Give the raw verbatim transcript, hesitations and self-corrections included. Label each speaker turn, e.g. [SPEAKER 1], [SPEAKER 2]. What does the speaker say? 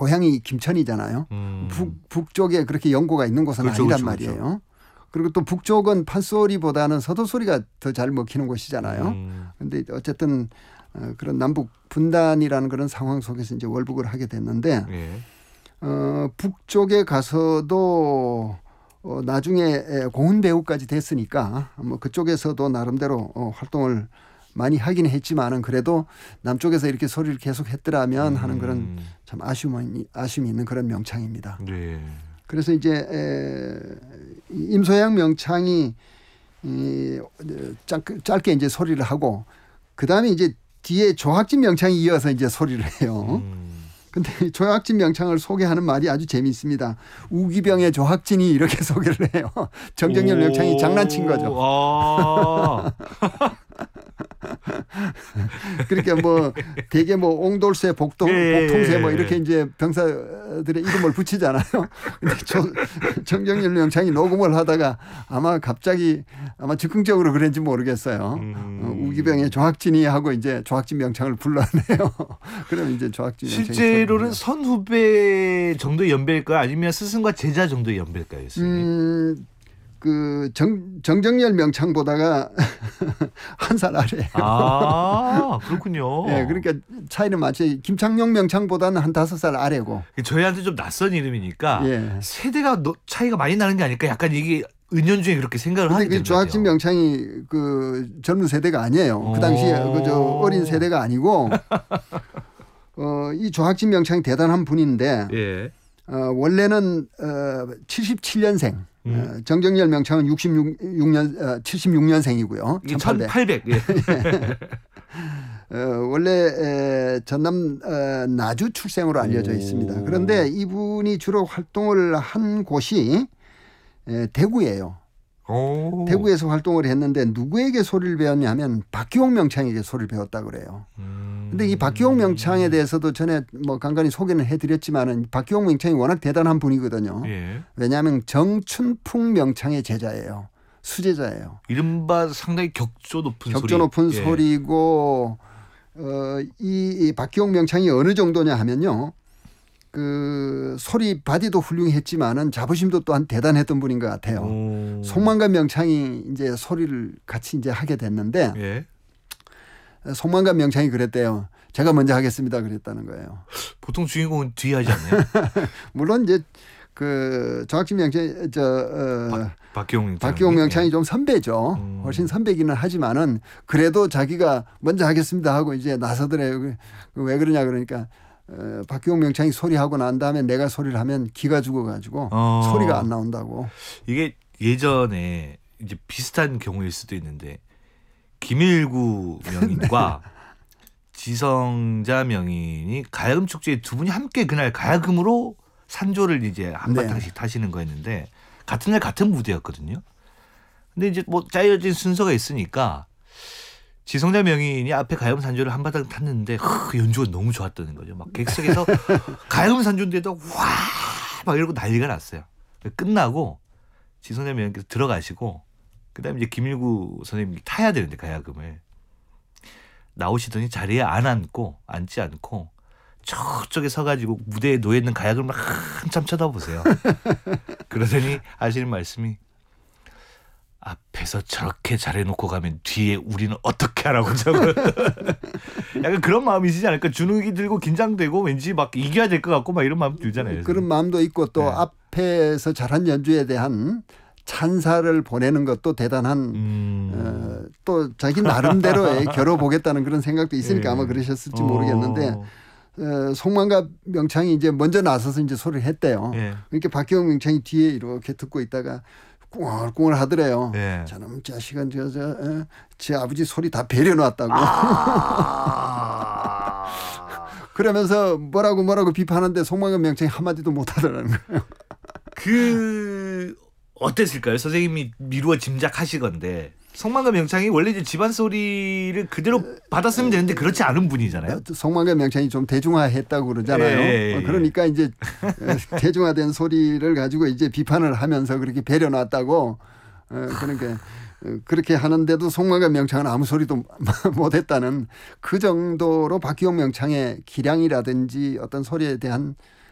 [SPEAKER 1] 고향이 김천이잖아요. 음. 북, 북쪽에 그렇게 연고가 있는 곳은 그렇죠, 아니란 그렇죠, 말이에요. 그렇죠. 그리고 또 북쪽은 판소리보다는 서도 소리가 더 잘 먹히는 곳이잖아요. 그런데 음. 어쨌든 그런 남북 분단이라는 그런 상황 속에서 이제 월북을 하게 됐는데 예. 어, 북쪽에 가서도 어, 나중에 공훈 배우까지 됐으니까 뭐 그쪽에서도 나름대로 어, 활동을 많이 하긴 했지만은 그래도 남쪽에서 이렇게 소리를 계속 했더라면 음. 하는 그런 참 아쉬움이, 아쉬움이 있는 그런 명창입니다. 네. 그래서 이제 에, 임소양 명창이 이, 짧, 짧게 이제 소리를 하고 그 다음에 이제 뒤에 조학진 명창이 이어서 이제 소리를 해요. 음. 근데 조학진 명창을 소개하는 말이 아주 재미있습니다. 우기병의 조학진이 이렇게 소개를 해요. 정정열 명창이 장난친 거죠. 아. 그러니까 뭐 대개 뭐 옹돌새, 복동, 예. 복통새 뭐 이렇게 이제 병사들의 이름을 붙이잖아요. 근데 정정열 명창이 녹음을 하다가 아마 갑자기 아마 즉흥적으로 그랬는지 모르겠어요. 음. 어, 우기병의 조학진이 하고 이제 조학진 명창을 불러내요. 그럼 이제 조학진 명창이
[SPEAKER 2] 실제로는 선후배 정도의 연배일까요? 아니면 스승과 제자 정도의 연배일까요?
[SPEAKER 1] 음. 그 정, 정정열 명창보다가 한 살 아래예요.
[SPEAKER 2] 아 그렇군요.
[SPEAKER 1] 네, 그러니까 차이는 마치 김창룡 명창보다는 한 다섯 살 아래고.
[SPEAKER 2] 저희한테 좀 낯선 이름이니까
[SPEAKER 1] 예.
[SPEAKER 2] 세대가 차이가 많이 나는 게 아닐까 약간 이게 은연중에 그렇게 생각을 하게 되는
[SPEAKER 1] 그 조학진 명창이 그 젊은 세대가 아니에요. 그 당시에 그저 어린 세대가 아니고 어, 이 조학진 명창이 대단한 분인데 예. 어, 원래는 어, 칠십칠 년생. 음. 정정열 명창은 육십육 년, 칠십육 년생이고요.
[SPEAKER 2] 천팔백. 예.
[SPEAKER 1] 어, 원래 전남 나주 출생으로 알려져 있습니다. 그런데 이분이 주로 활동을 한 곳이 대구예요. 오. 대구에서 활동을 했는데 누구에게 소리를 배웠냐면 박기홍 명창에게 소리를 배웠다고 그래요. 그런데 음. 이 박기홍 명창에 대해서도 전에 뭐 간간히 소개는 해드렸지만은 박기홍 명창이 워낙 대단한 분이거든요. 예. 왜냐하면 정춘풍 명창의 제자예요. 수제자예요.
[SPEAKER 2] 이른바 상당히 격조 높은
[SPEAKER 1] 격조
[SPEAKER 2] 소리.
[SPEAKER 1] 격조 높은 예. 소리고 어, 이, 이 박기홍 명창이 어느 정도냐 하면요. 그 소리 바디도 훌륭했지만은 자부심도 또한 대단했던 분인 것 같아요. 오. 송만관 명창이 이제 소리를 같이 이제 하게 됐는데 예. 송만관 명창이 그랬대요. 제가 먼저 하겠습니다. 그랬다는 거예요.
[SPEAKER 2] 보통 주인공은 뒤에 하지 않나요?
[SPEAKER 1] 물론 이제 그 조학진 명창 저 어,
[SPEAKER 2] 박기홍 명창
[SPEAKER 1] 박기홍 명창이 예. 좀 선배죠. 음. 훨씬 선배기는 하지만은 그래도 자기가 먼저 하겠습니다 하고 이제 나서더래요. 왜 그러냐 그러니까. 어, 박기홍 명창이 소리하고 난 다음에 내가 소리를 하면 기가 죽어가지고 어. 소리가 안 나온다고.
[SPEAKER 2] 이게 예전에 이제 비슷한 경우일 수도 있는데 김일구 명인과 네. 지성자 명인이 가야금 축제에 두 분이 함께 그날 가야금으로 산조를 이제 한바탕씩 네. 타시는 거였는데 같은 날 같은 무대였거든요. 근데 이제 뭐 짜여진 순서가 있으니까 지성자 명인이 앞에 가야금 산조를 한바탕 탔는데 흐, 연주가 너무 좋았다는 거죠. 막 객석에서 가야금 산조인데도 와 막 이러고 난리가 났어요. 끝나고 지성자 명인께서 들어가시고 그다음에 이제 김일구 선생님이 타야 되는데 가야금을 나오시더니 자리에 안 앉고 앉지 않고 저쪽에 서가지고 무대에 놓여 있는 가야금을 한참 쳐다보세요. 그러더니 하시는 말씀이 앞에서 저렇게 잘해놓고 가면 뒤에 우리는 어떻게 하라고 저거. 약간 그런 마음이시지 않을까. 주눅이 들고 긴장되고 왠지 막 이겨야 될 것 같고 막 이런 마음 들잖아요.
[SPEAKER 1] 그런 마음도 있고 또 네. 앞에서 잘한 연주에 대한 찬사를 보내는 것도 대단한 음. 어, 또 자기 나름대로의 겨뤄보겠다는 그런 생각도 있으니까 네. 아마 그러셨을지 어. 모르겠는데 어, 송만갑 명창이 이제 먼저 나서서 이제 소리를 했대요. 네. 그러니까 박기홍 명창이 뒤에 이렇게 듣고 있다가 꿍얼꿍얼 하더래요. 네. 저놈 자식은 저, 저, 저, 제 아버지 소리 다 배려놨다고. 아~ 그러면서 뭐라고 뭐라고 비판하는데 송만갑 명창이 한마디도 못하더라는 거예요.
[SPEAKER 2] 그 어땠을까요? 선생님이 미루어 짐작하시건데 송만갑 명창이 원래 이제 집안 소리를 그대로 받았으면 되는데 그렇지 않은 분이잖아요.
[SPEAKER 1] 송만갑 명창이 좀 대중화했다고 그러잖아요. 예, 예, 예. 그러니까 이제 대중화된 소리를 가지고 이제 비판을 하면서 그렇게 배려놨다고. 그러니까 그렇게 하는데도 송만갑 명창은 아무 소리도 못했다는 그 정도로 박기홍 명창의 기량이라든지 어떤 소리에 대한